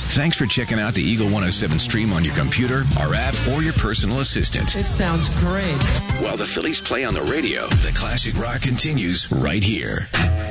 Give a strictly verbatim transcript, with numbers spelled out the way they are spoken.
Thanks for checking out the Eagle one oh seven stream on your computer, our app, or your personal assistant. It sounds great. While the Phillies play on the radio, the classic rock continues right here.